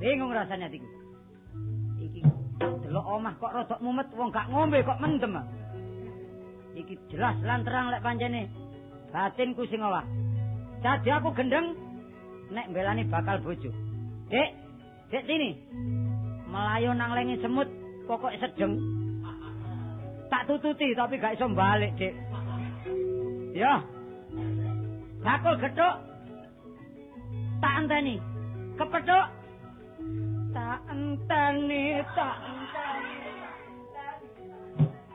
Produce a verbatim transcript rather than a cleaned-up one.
bingung rasanya atiku. Iki delok omah kok rodok mumet wong gak ngombe kok mendem. Iki jelas lan terang lek pancene batinku sing owah. Dadi aku gendeng nek mbelani bakal bojo. Dek, dek sini. Melayu nang lengi semut pokok sedeng. Tak tututi tapi gak iso balik, Dik. Ya. Bakul gethuk. Tak enteni. Kepethuk. Tak enteni, tak enteni.